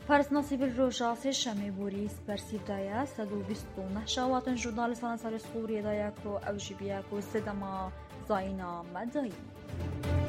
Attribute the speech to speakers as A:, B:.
A: پارێزنە سیڤیل ڕۆژە سێشەمێ بووری سپەرسیڤدایە 129 شەواتن ژورنالیستانە سەری سووریەدایە کۆ ئەو ژی بیە کۆ سێدەما زاینا مەدایی